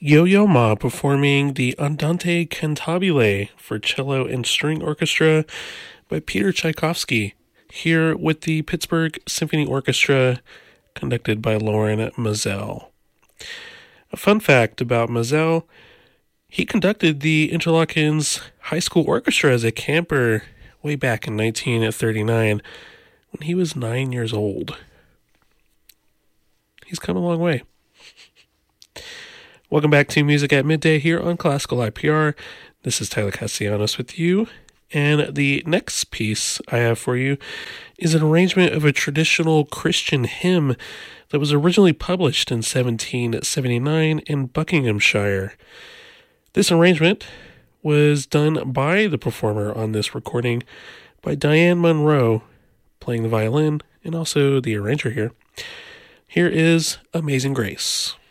Yo-Yo Ma performing the Andante Cantabile for cello and string orchestra by Peter Tchaikovsky, here with the Pittsburgh Symphony Orchestra, conducted by Loren Maazel. A fun fact about Maazel: he conducted the Interlochens High School Orchestra as a camper way back in 1939 when he was 9 years old. He's come a long way. Welcome back to Music at Midday here on Classical IPR. This is Tyler Castellanos with you. And the next piece I have for you is an arrangement of a traditional Christian hymn that was originally published in 1779 in Buckinghamshire. This arrangement was done by the performer on this recording, by Diane Monroe, playing the violin, and also the arranger here. Here is Amazing Grace.